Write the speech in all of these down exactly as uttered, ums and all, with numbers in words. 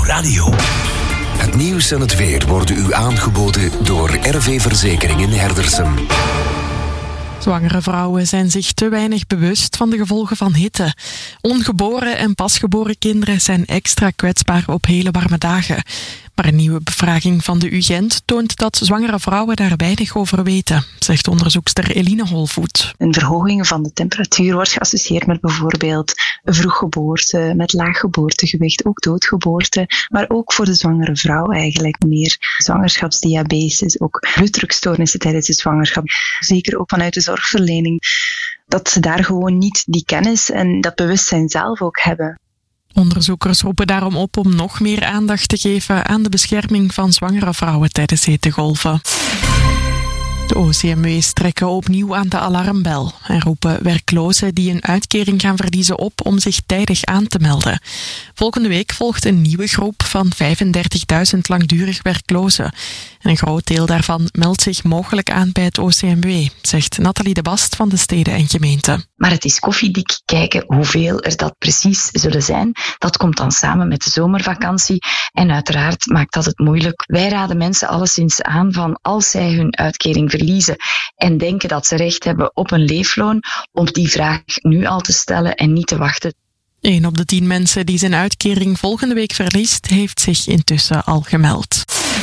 Radio. Het nieuws en het weer worden u aangeboden door R V Verzekeringen Herdersen. Zwangere vrouwen zijn zich te weinig bewust van de gevolgen van hitte. Ongeboren en pasgeboren kinderen zijn extra kwetsbaar op hele warme dagen. Maar een nieuwe bevraging van de U Gent toont dat zwangere vrouwen daar weinig over weten, zegt onderzoekster Eline Holvoet. Een verhoging van de temperatuur wordt geassocieerd met bijvoorbeeld vroeggeboorte, met laag geboortegewicht, ook doodgeboorte, maar ook voor de zwangere vrouw eigenlijk meer zwangerschapsdiabetes, ook bloeddrukstoornissen tijdens de zwangerschap. Zeker ook vanuit de zorgverlening, dat ze daar gewoon niet die kennis en dat bewustzijn zelf ook hebben. Onderzoekers roepen daarom op om nog meer aandacht te geven aan de bescherming van zwangere vrouwen tijdens hittegolven. De O C M W's trekken opnieuw aan de alarmbel en roepen werklozen die een uitkering gaan verliezen op om zich tijdig aan te melden. Volgende week volgt een nieuwe groep van vijfendertigduizend langdurig werklozen. En een groot deel daarvan meldt zich mogelijk aan bij het O C M W, zegt Nathalie de Bast van de Steden en Gemeenten. Maar het is koffiedik kijken hoeveel er dat precies zullen zijn. Dat komt dan samen met de zomervakantie en uiteraard maakt dat het moeilijk. Wij raden mensen alleszins aan van als zij hun uitkering verliezen en denken dat ze recht hebben op een leefloon, om die vraag nu al te stellen en niet te wachten. Een op de tien mensen die zijn uitkering volgende week verliest, heeft zich intussen al gemeld.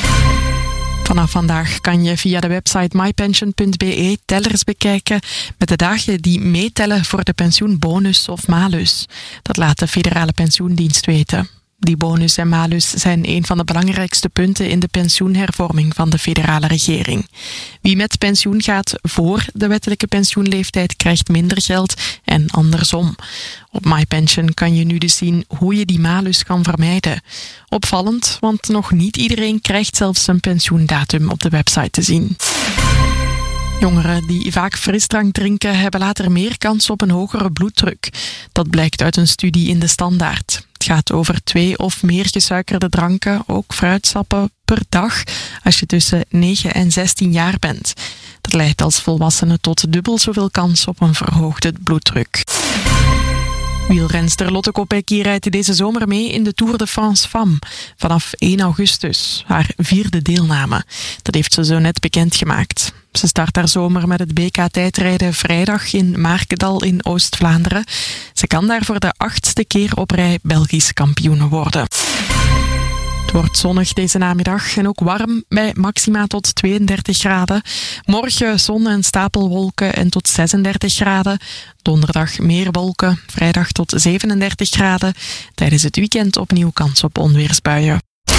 Vanaf vandaag kan je via de website mypension punt b e tellers bekijken met de dagen die meetellen voor de pensioenbonus of malus. Dat laat de federale pensioendienst weten. Die bonus en malus zijn een van de belangrijkste punten in de pensioenhervorming van de federale regering. Wie met pensioen gaat voor de wettelijke pensioenleeftijd krijgt minder geld en andersom. Op MyPension kan je nu dus zien hoe je die malus kan vermijden. Opvallend, want nog niet iedereen krijgt zelfs zijn pensioendatum op de website te zien. Jongeren die vaak frisdrank drinken hebben later meer kans op een hogere bloeddruk. Dat blijkt uit een studie in de Standaard. Het gaat over twee of meer gesuikerde dranken, ook fruitsappen, per dag als je tussen negen en zestien jaar bent. Dat leidt als volwassene tot dubbel zoveel kans op een verhoogde bloeddruk. Wielrenster Lotte Kopecky rijdt deze zomer mee in de Tour de France Femmes vanaf één augustus, haar vierde deelname. Dat heeft ze zo net bekendgemaakt. Ze start haar zomer met het B K tijdrijden vrijdag in Markendal in Oost-Vlaanderen. Ze kan daar voor de achtste keer op rij Belgisch kampioen worden. Het wordt zonnig deze namiddag en ook warm bij maxima tot tweeëndertig graden. Morgen zon en stapelwolken en tot zesendertig graden. Donderdag meer wolken, vrijdag tot zevenendertig graden. Tijdens het weekend opnieuw kans op onweersbuien.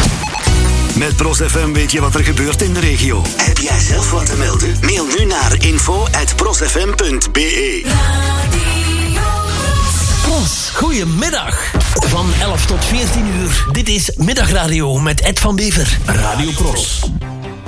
Met Pros F M weet je wat er gebeurt in de regio. Heb jij zelf wat te melden? Mail nu naar info at prosfm punt b e. Pros, goedemiddag. Van elf tot veertien uur. Dit is Middagradio met Ed van Bever. Radio Pros.